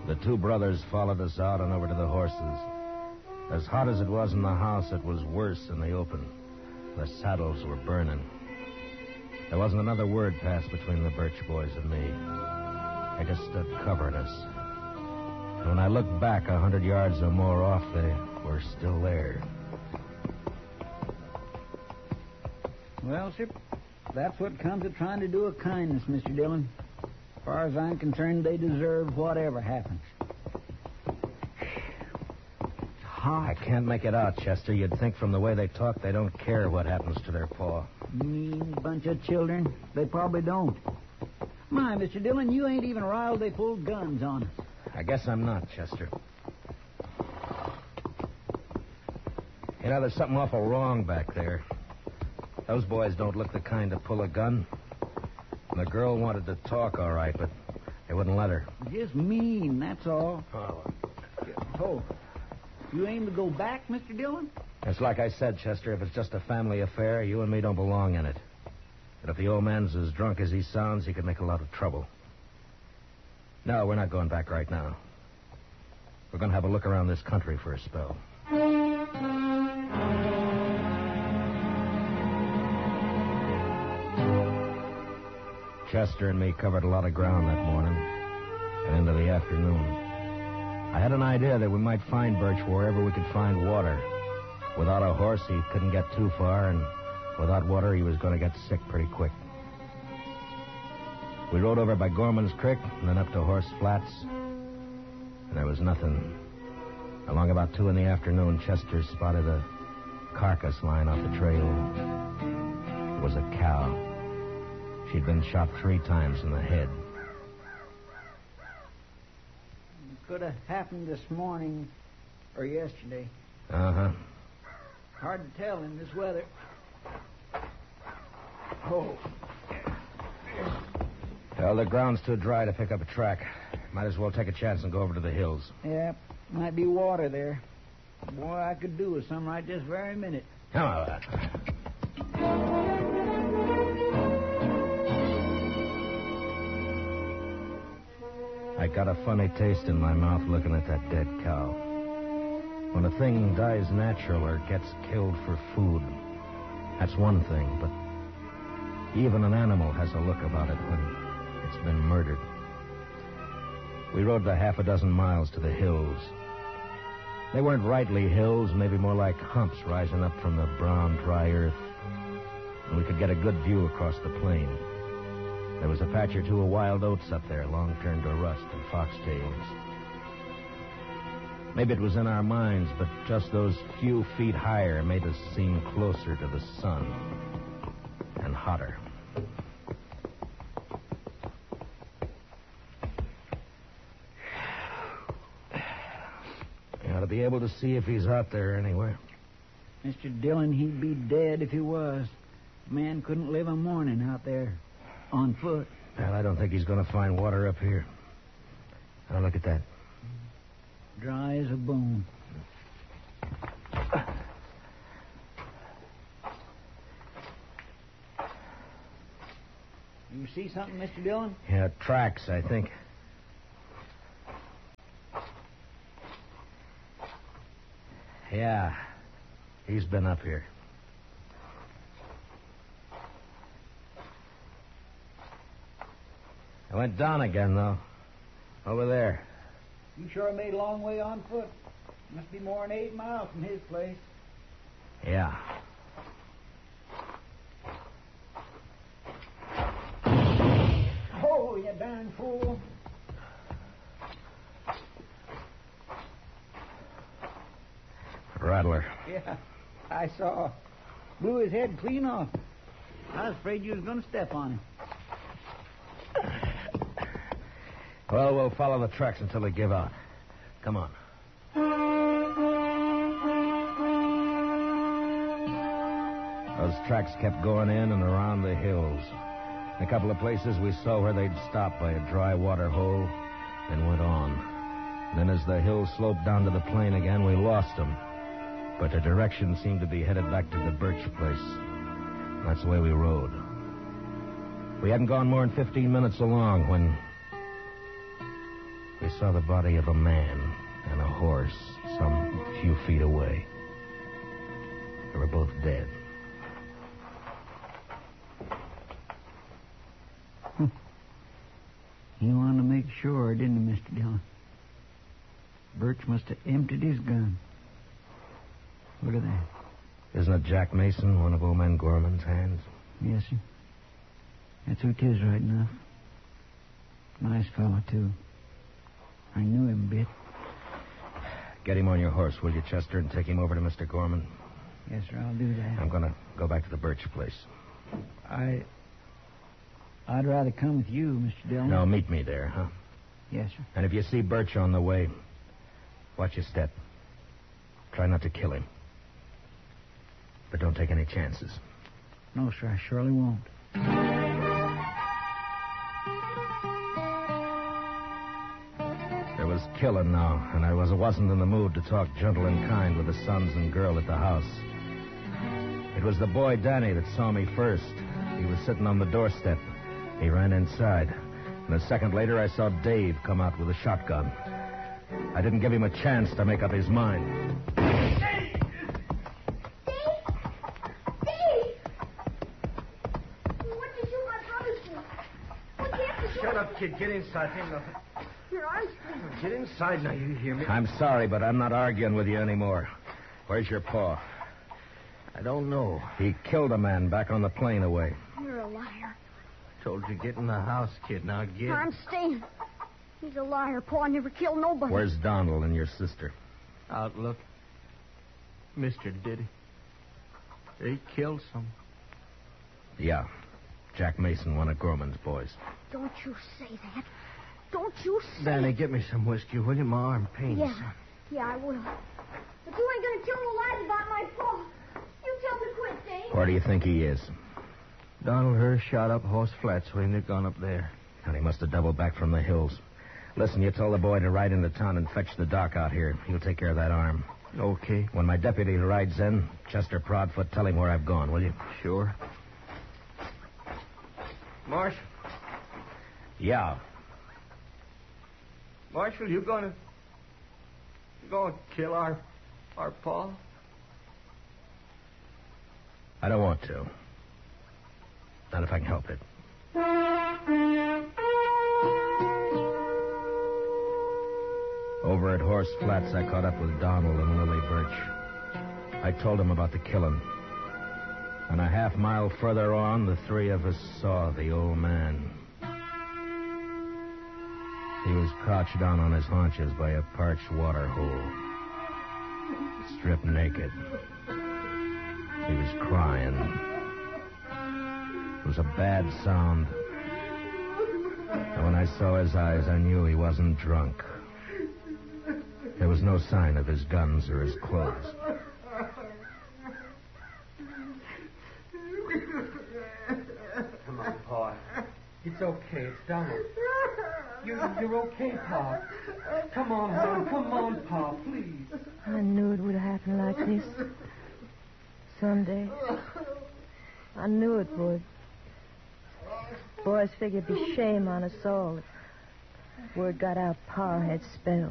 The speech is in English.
The two brothers followed us out and over to the horses. As hot as it was in the house, it was worse in the open. The saddles were burning. There wasn't another word passed between the Birch boys and me. They just stood covering us. And when I looked back 100 yards or more off, they were still there. Well, sir, that's what comes of trying to do a kindness, Mr. Dillon. As far as I'm concerned, they deserve whatever happens. I can't make it out, Chester. You'd think from the way they talk they don't care what happens to their paw. Mean bunch of children. They probably don't. My, Mr. Dillon, you ain't even riled they pulled guns on us. I guess I'm not, Chester. You know, there's something awful wrong back there. Those boys don't look the kind to pull a gun. And the girl wanted to talk, all right, but they wouldn't let her. Just mean, that's all. Oh. You aim to go back, Mr. Dillon? It's like I said, Chester, if it's just a family affair, you and me don't belong in it. But if the old man's as drunk as he sounds, he could make a lot of trouble. No, we're not going back right now. We're going to have a look around this country for a spell. Chester and me covered a lot of ground that morning and into the afternoon. I had an idea that we might find Birch wherever we could find water. Without a horse, he couldn't get too far, and without water, he was going to get sick pretty quick. We rode over by Gorman's Creek and then up to Horse Flats, and there was nothing. Along about 2 in the afternoon, Chester spotted a carcass lying off the trail. It was a cow. She'd been shot 3 times in the head. Could have happened this morning or yesterday. Uh-huh. Hard to tell in this weather. Oh. Well, the ground's too dry to pick up a track. Might as well take a chance and go over to the hills. Yeah, might be water there. Boy, I could do with some right this very minute. Oh, I got a funny taste in my mouth looking at that dead cow. When a thing dies natural or gets killed for food, that's one thing, but even an animal has a look about it when it's been murdered. We rode the 6 miles to the hills. They weren't rightly hills, maybe more like humps rising up from the brown, dry earth. And we could get a good view across the plain. There was a patch or two of wild oats up there, long turned to rust, and foxtails. Maybe it was in our minds, but just those few feet higher made us seem closer to the sun and hotter. You ought to be able to see if he's out there anywhere. Mr. Dillon, he'd be dead if he was. A man couldn't live a morning out there. On foot. Well, I don't think he's going to find water up here. Now, look at that. Dry as a bone. You see something, Mr. Dillon? Yeah, tracks, I think. Yeah, he's been up here. I went down again, though. Over there. You sure made a long way on foot. Must be more than 8 miles from his place. Yeah. Oh, you darn fool. Rattler. Yeah, I saw. Blew his head clean off. I was afraid you was going to step on him. Well, we'll follow the tracks until they give out. Come on. Those tracks kept going in and around the hills. In a couple of places we saw where they'd stopped by a dry water hole and went on. And then as the hills sloped down to the plain again, we lost them. But the direction seemed to be headed back to the Birch place. And that's the way we rode. We hadn't gone more than 15 minutes along when they saw the body of a man and a horse some few feet away. They were both dead. He wanted to make sure, didn't he, Mr. Dillon? Birch must have emptied his gun. Look at that. Isn't it Jack Mason, one of old man Gorman's hands? Yes, sir. That's who it is, right enough. Nice fellow, too. I knew him a bit. Get him on your horse, will you, Chester, and take him over to Mr. Gorman? Yes, sir, I'll do that. I'm going to go back to the Birch place. I'd rather come with you, Mr. Dillon. No, meet me there, huh? Yes, sir. And if you see Birch on the way, watch your step. Try not to kill him. But don't take any chances. No, sir, I surely won't. There was killing now, and I wasn't in the mood to talk gentle and kind with the sons and girl at the house. It was the boy Danny that saw me first. He was sitting on the doorstep. He ran inside, and a second later I saw Dave come out with a shotgun. I didn't give him a chance to make up his mind. Dave! What did you my brother for? What can't you do? Shut up, kid. Get inside. Ain't nothing. Your arms. Get inside now, you hear me? I'm sorry, but I'm not arguing with you anymore. Where's your paw? I don't know. He killed a man back on the plane away. You're a liar. Told you get in the house, kid. Now get. I'm staying. He's a liar. Paul never killed nobody. Where's Donald and your sister? Outlook. Mister, did he? He killed some. Yeah. Jack Mason, one of Gorman's boys. Don't you say that. Don't you say Danny, it. get me some whiskey, will you? My arm pains. Yeah, I will. But you ain't gonna tell no lies about my Paul. You tell me quick, Dave. Where do you think he is? Donald Hurst shot up Horse Flats when they'd gone up there. And he must have doubled back from the hills. Listen, you told the boy to ride into town and fetch the doc out here. He'll take care of that arm. Okay. When my deputy rides in, Chester Proudfoot, tell him where I've gone, will you? Sure. Marshal. Yeah. Marshal, you gonna kill our Paul? I don't want to. Not if I can help it. Over at Horse Flats, I caught up with Donald and Lily Birch. I told them about the killing. And a half mile further on, the three of us saw the old man. He was crouched down on his haunches by a parched water hole, stripped naked. He was crying. It was a bad sound. And when I saw his eyes, I knew he wasn't drunk. There was no sign of his guns or his clothes. Come on, Pa. It's okay. It's Donald. You're okay, Pa. Come on, hon. Come on, Pa, please. I knew it would happen like this. Someday. I knew it would. Boys figured it'd be shame on us all if word got out Pa had spells.